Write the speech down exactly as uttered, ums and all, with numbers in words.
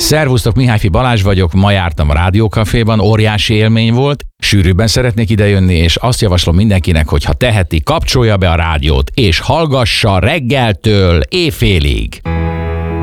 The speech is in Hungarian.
Szervusztok, Mihályfi Balázs vagyok, ma jártam a Rádiókaféban, óriási élmény volt, sűrűbben szeretnék idejönni, és azt javaslom mindenkinek, hogy ha teheti, kapcsolja be a rádiót, és hallgassa reggeltől éjfélig.